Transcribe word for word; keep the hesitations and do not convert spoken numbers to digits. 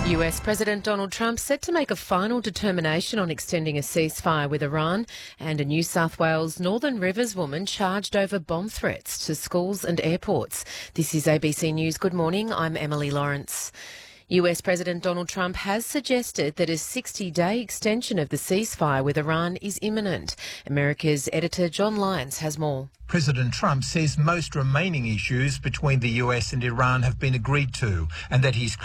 U S President Donald Trump set to make a final determination on extending a ceasefire with Iran, and a New South Wales Northern Rivers woman charged over bomb threats to schools and airports. This is A B C News. Good morning, I'm Emily Lawrence. U S President Donald Trump has suggested that a sixty-day extension of the ceasefire with Iran is imminent. America's editor John Lyons has more. President Trump says most remaining issues between the U S and Iran have been agreed to, and that he's